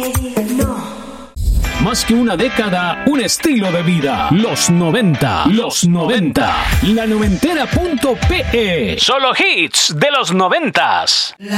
Más que una década, un estilo de vida. Los 90. Los 90. La noventera.pe. Solo hits de los 90.